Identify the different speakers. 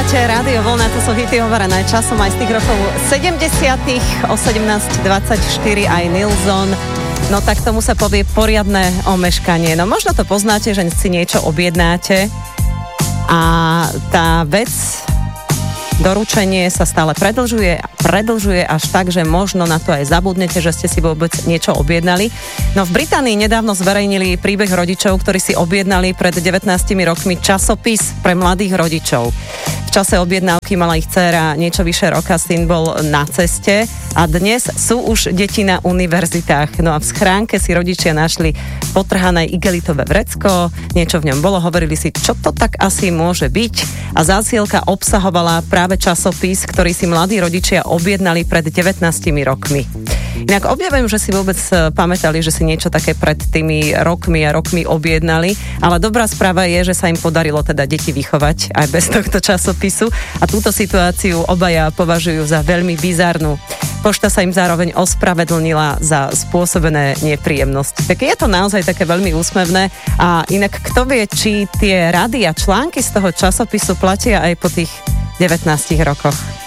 Speaker 1: Počúvate Rádio Vlna, to sú hity overené časom aj z tých rokov 70. o 17.24 aj Nilsson. No tak tomu sa povie poriadne omeškanie. No možno to poznáte, že si niečo objednáte a tá vec, doručenie sa stále predlžuje až tak, že možno na to aj zabudnete, že ste si vôbec niečo objednali. No v Británii nedávno zverejnili príbeh rodičov, ktorí si objednali pred 19 rokmi časopis pre mladých rodičov. V čase objednávky mala ich dcéra niečo vyše roka, syn bol na ceste a dnes sú už deti na univerzitách. No a v schránke si rodičia našli potrhané igelitové vrecko, niečo v ňom bolo, hovorili si, čo to tak asi môže byť, a zásielka obsahovala práve časopis, ktorý si mladí rodičia objednali pred 19 rokmi. Inak objavujem, že si vôbec pamätali, že si niečo také pred tými rokmi a rokmi objednali, ale dobrá správa je, že sa im podarilo teda deti vychovať aj bez tohto časopisu a túto situáciu obaja považujú za veľmi bizarnú. Pošta sa im zároveň ospravedlnila za spôsobené nepríjemnosti. Tak je to naozaj také veľmi úsmevné a inak kto vie, či tie rady a články z toho časopisu platia aj po tých 19 rokoch.